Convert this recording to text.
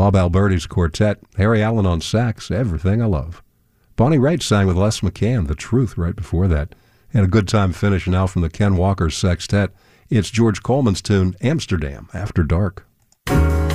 Bob Alberti's quartet, Harry Allen on sax, Everything I Love. Bonnie Raitt sang with Les McCann, The Truth, right before that. And a good time finish now from the Ken Walker Sextet. It's George Coleman's tune, Amsterdam, After Dark.